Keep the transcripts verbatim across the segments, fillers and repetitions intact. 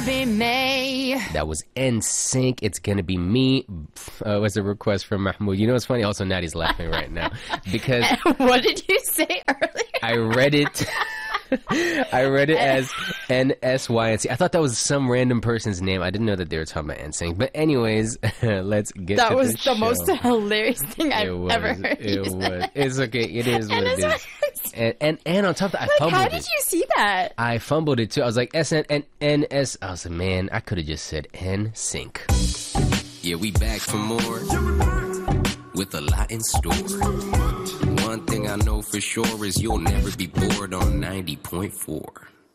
be me. That was N Sync. It's gonna be me. Uh, was a request from Mahmoud. You know what's funny? Also, Natty's laughing right now because what did you say earlier? I read it. I read it as N S Y N C. I thought that was some random person's name. I didn't know that they were talking about N Sync. But anyways, let's get that to was the, the show. most hilarious thing I've was, ever heard. It you was. say. It's okay. It is what it is. And, and and on top of that, I Like, fumbled how it. did you see that? I fumbled it too. I was like S N N N S. I was like, man, I could have just said N Sync. Yeah, we back for more with a lot in store. One thing I know for sure is you'll never be bored on ninety point four.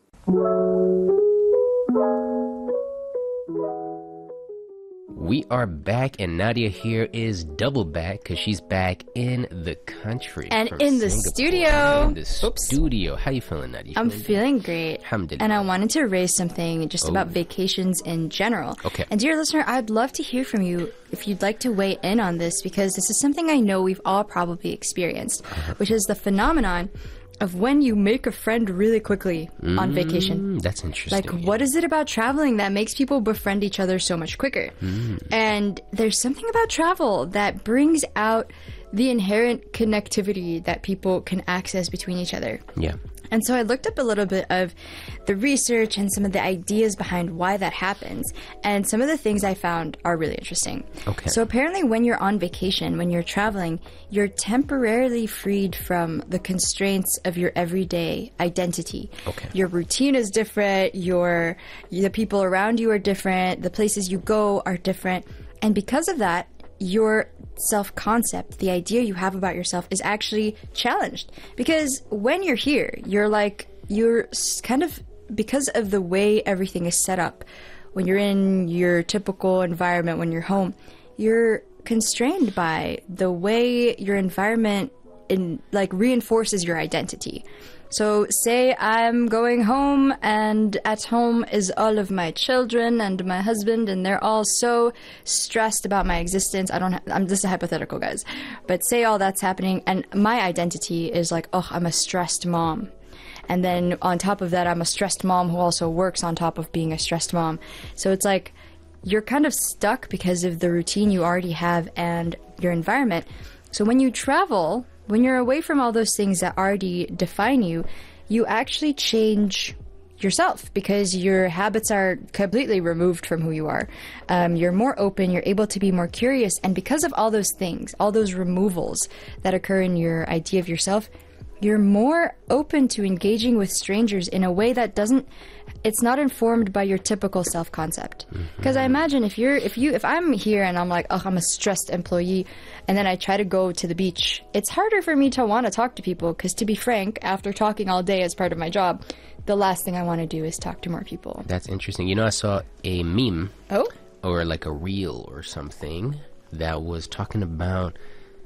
We are back, and Nadia here is double back because she's back in the country. And from in the Singapore. studio. In the Oops. studio. How you feeling, Nadia? You I'm feeling feeling great. Alhamdulillah. And I wanted to raise something just Oh. about vacations in general. Okay. And dear listener, I'd love to hear from you if you'd like to weigh in on this, because this is something I know we've all probably experienced, Uh-huh. which is the phenomenon of when you make a friend really quickly on vacation. Mm, that's interesting. Like, what is it about traveling that makes people befriend each other so much quicker? Mm. And there's something about travel that brings out the inherent connectivity that people can access between each other. Yeah. And so I looked up a little bit of the research and some of the ideas behind why that happens. And some of the things I found are really interesting. Okay. So apparently when you're on vacation, when you're traveling, you're temporarily freed from the constraints of your everyday identity. Okay. Your routine is different, your the people around you are different, the places you go are different. And because of that, your self-concept, the idea you have about yourself, is actually challenged. Because when you're here, you're like, you're s- kind of, because of the way everything is set up, when you're in your typical environment, when you're home, you're constrained by the way your environment in like reinforces your identity. So say I'm going home, and at home is all of my children and my husband, and they're all so stressed about my existence. I don't ha- I'm just a hypothetical, guys. But say all that's happening, and my identity is like, oh, I'm a stressed mom. And then on top of that, I'm a stressed mom who also works on top of being a stressed mom. So it's like you're kind of stuck because of the routine you already have and your environment. So when you travel, when you're away from all those things that already define you, you actually change yourself because your habits are completely removed from who you are. Um, you're more open, you're able to be more curious, and because of all those things, all those removals that occur in your idea of yourself, you're more open to engaging with strangers in a way that doesn't, it's not informed by your typical self-concept. Because I imagine if you're, if you, if I'm here and I'm like, oh, I'm a stressed employee, and then I try to go to the beach, it's harder for me to want to talk to people, because to be frank, after talking all day as part of my job, the last thing I want to do is talk to more people. That's interesting. You know, I saw a meme Oh? or like a reel or something that was talking about,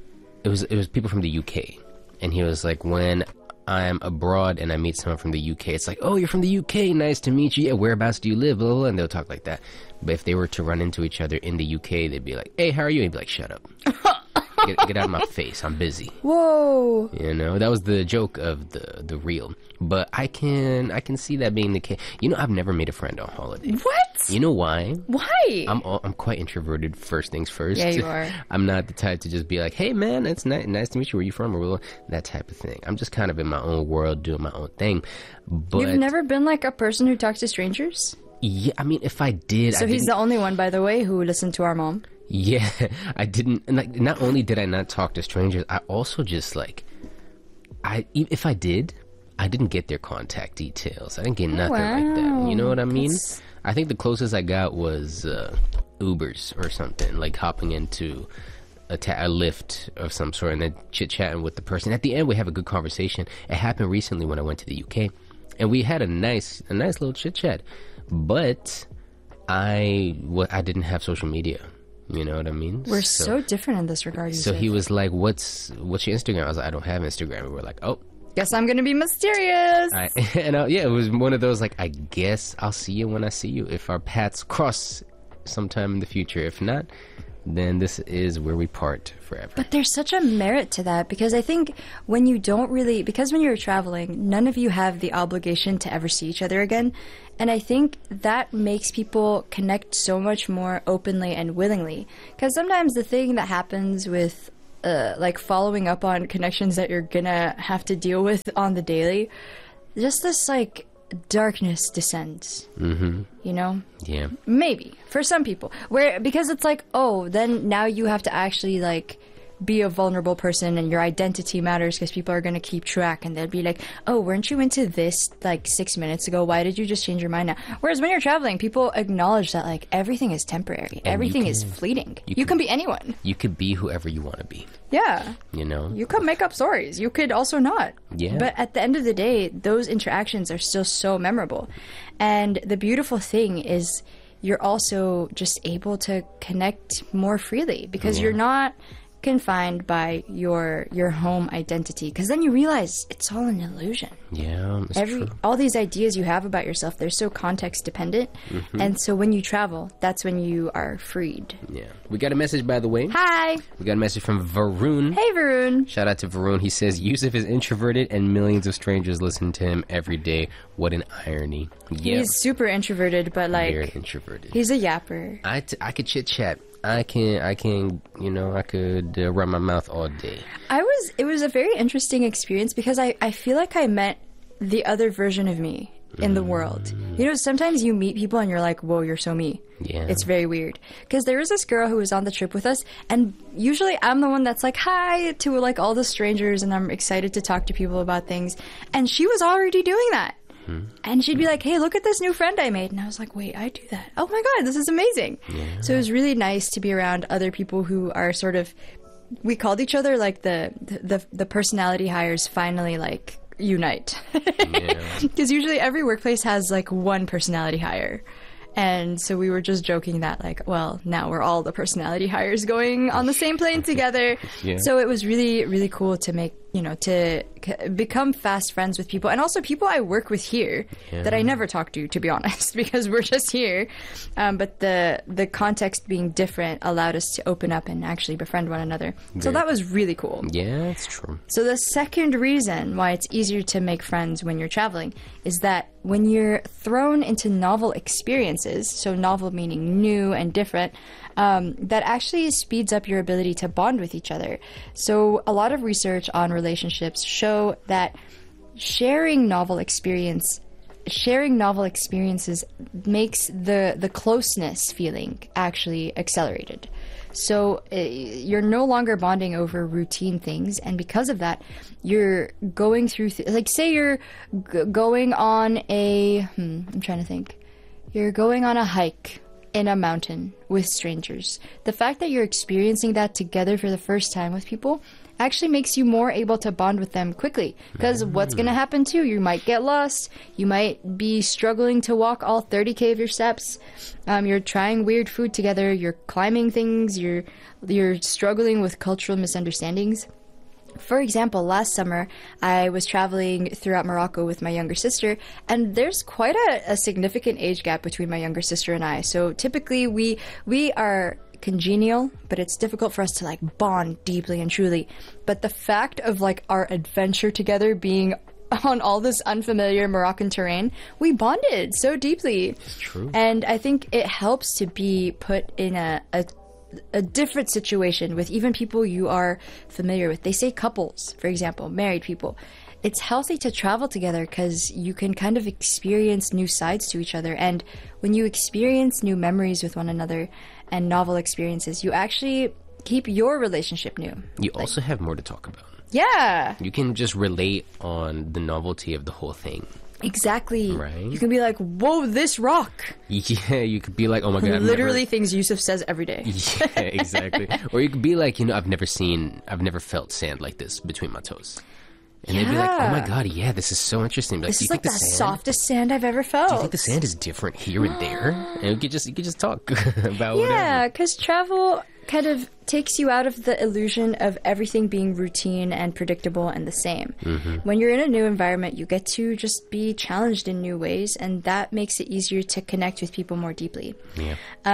it was it was people from the U K, and he was like, when I'm abroad and I meet someone from the U K, it's like, oh, you're from the U K, nice to meet you. Yeah, whereabouts do you live? Blah, blah, blah. And they'll talk like that. But if they were to run into each other in the U K, they'd be like, hey, how are you? And he'd be like, shut up. Get, get out of my face. I'm busy. Whoa. You know, that was the joke of the the reel. But I can I can see that being the case. You know, I've never made a friend on holiday. What? You know why? Why? I'm all, I'm quite introverted. First things first. Yeah, you are. I'm not the type to just be like, "Hey, man, it's nice, nice to meet you. Where you from?" Or that type of thing. I'm just kind of in my own world, doing my own thing. But You've never been like a person who talks to strangers? yeah, I mean, if I did, So I he's didn't- the only one, by the way, who listened to our mom. Yeah, I didn't. And like, not only did I not talk to strangers, I also just like, I e- if I did, I didn't get their contact details. I didn't get nothing like that. You know what I mean? That's- I think the closest I got was uh, Ubers or something, like hopping into a, ta- a lift of some sort and then chit chatting with the person. At the end, we have a good conversation. It happened recently when I went to the U K, and we had a nice, a nice little chit chat. But I, well, I didn't have social media. You know what I mean? We're so, different in this regard. So Yusuf. he was like, "What's what's your Instagram?" I was like, "I don't have Instagram." And we were like, "Oh," Guess I'm gonna be mysterious. I, and I, yeah, it was one of those like, "I guess I'll see you when I see you. If our paths cross sometime in the future, if not, then this is where we part forever. But there's such a merit to that because I think when you don't really, because when you're traveling, none of you have the obligation to ever see each other again. And I think that makes people connect so much more openly and willingly. Because sometimes the thing that happens with uh, like following up on connections that you're gonna have to deal with on the daily, just this like darkness descends. Mm-hmm. You know? Yeah. Maybe for some people, where because it's like, oh, then now you have to actually like be a vulnerable person and your identity matters because people are going to keep track and they'll be like, oh, weren't you into this like six minutes ago? Why did you just change your mind now? Whereas when you're traveling, people acknowledge that like everything is temporary. And everything can, is fleeting. You, you can can be anyone. You could be whoever you want to be. Yeah. You know? You could make up stories. You could also not. Yeah. But at the end of the day, those interactions are still so memorable. And the beautiful thing is you're also just able to connect more freely because Yeah. you're not confined by your your home identity, because then you realize it's all an illusion. Yeah, it's Every true. all these ideas you have about yourself, they're so context dependent, Mm-hmm. and so when you travel, that's when you are freed. Yeah. We got a message, by the way. Hi, We got a message from Varun. hey Varun. Shout out to Varun. He says, Yusuf is introverted and millions of strangers listen to him every day. What an irony. Yeah. He's super introverted, but like very introverted. he's a yapper. I, t- I could chit chat. I can, I can, you know, I could uh, run my mouth all day. I was. It was a very interesting experience because I, I feel like I met the other version of me in the world. You know, sometimes you meet people and you're like, whoa, you're so me. Yeah. It's very weird. Because there was this girl who was on the trip with us, and usually I'm the one that's like, hi, to like all the strangers, and I'm excited to talk to people about things. And she was already doing that. And she'd be like, hey, look at this new friend I made. And I was like, wait, I do that. Oh my God, this is amazing. Yeah. So it was really nice to be around other people who are sort of, we called each other like the, the, the personality hires finally like unite. Yeah. Because usually every workplace has like one personality hire. And so we were just joking that like, well, now we're all the personality hires going on the same plane together. Yeah. So it was really, really cool to make, you know, to c- become fast friends with people. And also people I work with here Yeah. that I never talk to, to be honest, because we're just here. Um, but the the context being different allowed us to open up and actually befriend one another. So Very that was really cool. Yeah, it's true. So the second reason why it's easier to make friends when you're traveling is that when you're thrown into novel experiences, so novel meaning new and different, um, that actually speeds up your ability to bond with each other. So a lot of research on relationships show that sharing novel experience sharing novel experiences makes the the closeness feeling actually accelerated. So uh, you're no longer bonding over routine things, and because of that, you're going through th- like say you're g- going on a hmm, I'm trying to think. You're going on a hike in a mountain with strangers. The fact that you're experiencing that together for the first time with people actually makes you more able to bond with them quickly. Because what's going to happen too? You might get lost. You might be struggling to walk all thirty K of your steps. Um, you're trying weird food together. You're climbing things. You're you're struggling with cultural misunderstandings. For example, last summer, I was traveling throughout Morocco with my younger sister, and there's quite a, a significant age gap between my younger sister and I. So typically we we are congenial, but it's difficult for us to like bond deeply and truly. But the fact of like our adventure together being on all this unfamiliar Moroccan terrain, we bonded so deeply. It's true. And I think it helps to be put in a, a a different situation with even people you are familiar with. They say couples, for example, married people. It's healthy to travel together because you can kind of experience new sides to each other. And when you experience new memories with one another and novel experiences, you actually keep your relationship new. You also have more to talk about. Yeah, You can just relate on the novelty of the whole thing. exactly. Right. You can be like, whoa, this rock. Yeah, you could be like, oh my god, I've Literally never... things Yusuf says every day. Yeah, exactly. Or you could be like, you know, I've never seen, I've never felt sand like this between my toes. And they'd be like, oh my Yeah. god, yeah, this is so interesting. Like, This do you is like think the the sand, softest sand I've ever felt. do you think the sand is different here and there? And you could just, you could just talk about Yeah, whatever. because travel kind of takes you out of the illusion of everything being routine and predictable and the same. Mm-hmm. When you're in a new environment, you get to just be challenged in new ways, and that makes it easier to connect with people more deeply. Yeah.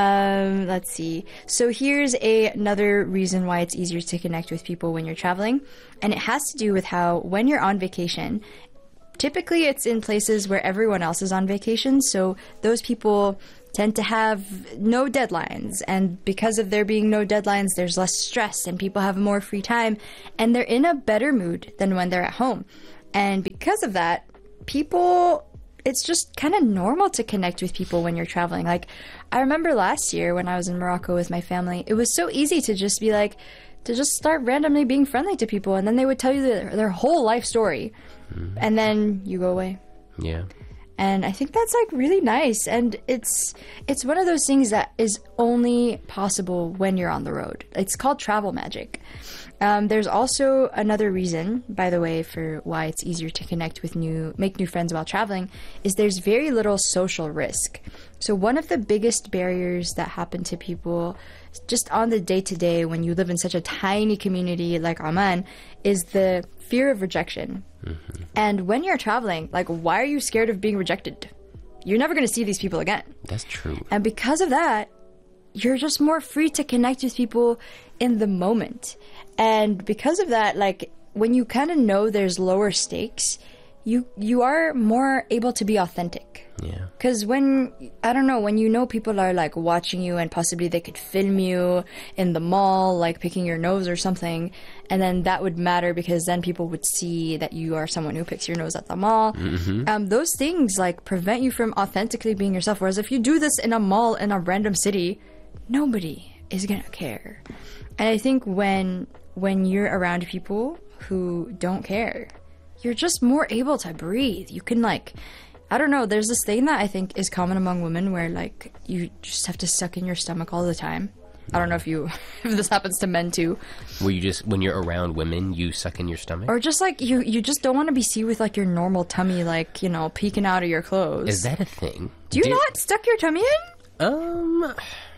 Um, let's see. So here's a, another reason why it's easier to connect with people when you're traveling, and it has to do with how when you're on vacation, typically it's in places where everyone else is on vacation, so those people tend to have no deadlines, and because of there being no deadlines, there's less stress and people have more free time, and they're in a better mood than when they're at home. And because of that, people, it's just kind of normal to connect with people when you're traveling. Like, I remember last year when I was in Morocco with my family, it was so easy to just be like, to just start randomly being friendly to people, and then they would tell you their, their whole life story, mm-hmm. and then you go away. Yeah. And I think that's like really nice, and it's it's one of those things that is only possible when you're on the road. It's called travel magic. Um, there's also another reason, by the way, for why it's easier to connect with new, make new friends while traveling, is there's very little social risk. So one of the biggest barriers that happen to people just on the day-to-day when you live in such a tiny community like Oman is the fear of rejection. Mm-hmm. And when you're traveling, like, why are you scared of being rejected? You're never going to see these people again. That's true. And because of that, you're just more free to connect with people in the moment. And because of that, like, when you kind of know there's lower stakes, you you are more able to be authentic. Yeah. Because when, I don't know, when you know people are, like, watching you and possibly they could film you in the mall, like, picking your nose or something, and then that would matter because then people would see that you are someone who picks your nose at the mall. Mm-hmm. Um, those things, like, prevent you from authentically being yourself. Whereas if you do this in a mall in a random city, nobody is gonna care. And I think when when you're around people who don't care, you're just more able to breathe. You can, like, I don't know, there's this thing that I think is common among women where, like, you just have to suck in your stomach all the time. I don't know if you if this happens to men too. Where you just, when you're around women, you suck in your stomach? Or just, like, you you just don't want to be seen with, like, your normal tummy, like, you know, peeking out of your clothes. Is that a thing? Do you Did, not stuck your tummy in? Um...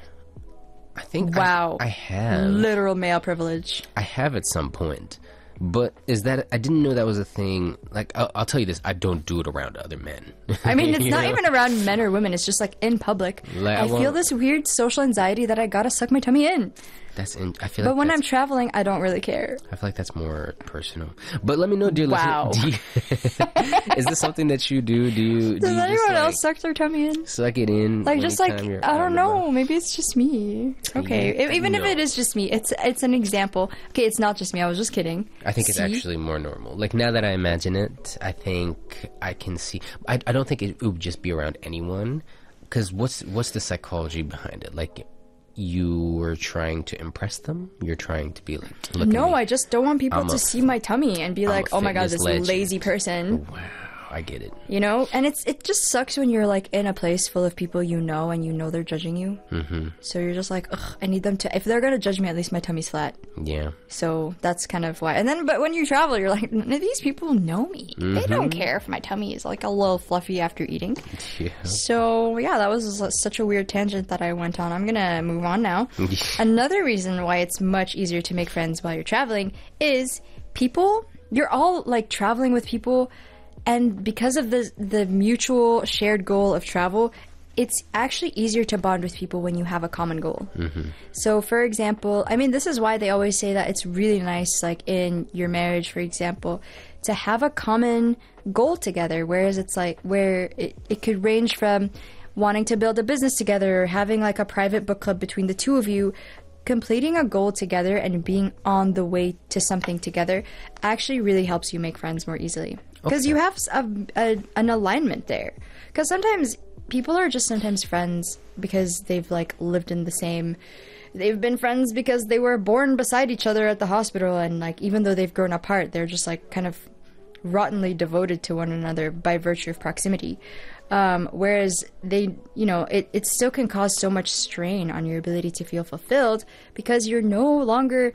I think wow. I, I have. Literal male privilege. I have at some point. But is that... I didn't know that was a thing. Like, I'll, I'll tell you this. I don't do it around other men. I mean, it's not know? even around men or women. It's just, like, in public. Like, I, I feel this weird social anxiety that I gotta suck my tummy in. That's in, I feel but like when that's, I'm traveling, I don't really care. I feel like that's more personal. But let me know, dear wow. listener. Do you, is this something that you do? Do you? Does do you anyone just, like, else suck their tummy in? Suck it in. Like, just like, you're I don't know. about. Maybe it's just me. Okay. Yeah, Even no. if it is just me, it's it's an example. Okay, it's not just me. I was just kidding. I think it's See? actually more normal. Like, now that I imagine it, I think I can see. I, I don't think it would just be around anyone. Because what's what's the psychology behind it? Like, you were trying to impress them? You're trying to be like, look No, at me. I just don't want people I'm to a- see my tummy and be I'm like, a oh my god, fitness this legend." lazy person. Wow, I get it. You know? And it's it just sucks when you're, like, in a place full of people you know and you know they're judging you. Mm-hmm. So you're just like, ugh, I need them to... If they're gonna judge me, at least my tummy's flat. Yeah. So that's kind of why. And then, but when you travel, you're like, none of these people know me. Mm-hmm. They don't care if my tummy is, like, a little fluffy after eating. Yeah. So, yeah, that was such a weird tangent that I went on. I'm gonna move on now. Another reason why it's much easier to make friends while you're traveling is people, you're all, like, traveling with people, and because of the the mutual shared goal of travel, it's actually easier to bond with people when you have a common goal. Mm-hmm. So, for example, I mean, this is why they always say that it's really nice, like, in your marriage, for example, to have a common goal together, whereas it's, like, where it, it could range from wanting to build a business together, or having, like, a private book club between the two of you. Completing a goal together and being on the way to something together actually really helps you make friends more easily. Because Okay. you have a, a, an alignment there. Because sometimes people are just sometimes friends because they've, like, lived in the same... They've been friends because they were born beside each other at the hospital, and, like, even though they've grown apart, they're just, like, kind of rottenly devoted to one another by virtue of proximity. Um, whereas they, you know, it, it still can cause so much strain on your ability to feel fulfilled because you're no longer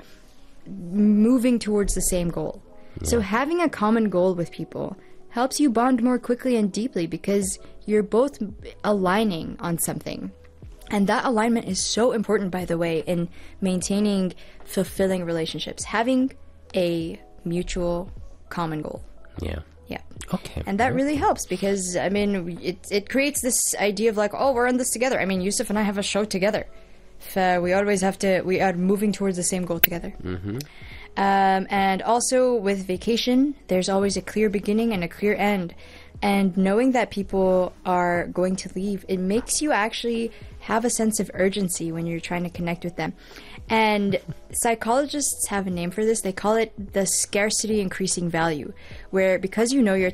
moving towards the same goal. Yeah. So having a common goal with people helps you bond more quickly and deeply because you're both aligning on something. And that alignment is so important, by the way, in maintaining fulfilling relationships. Having a mutual common goal. Yeah. Yeah. Okay. And that really helps because, I mean, it, it creates this idea of like, oh, we're in this together. I mean, Yusuf and I have a show together. If, uh, we always have to, we are moving towards the same goal together. Mm-hmm. Um, and also with vacation, there's always a clear beginning and a clear end. And knowing that people are going to leave, it makes you actually have a sense of urgency when you're trying to connect with them. And psychologists have a name for this. They call it the scarcity increasing value, where because you know your